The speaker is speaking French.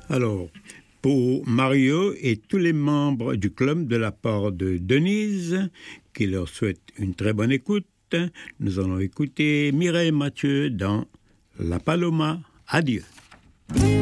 Alors, pour Mario et tous les membres du club de la part de Denise, qui leur souhaite une très bonne écoute, nous allons écouter Mireille Mathieu dans La Paloma. Adieu.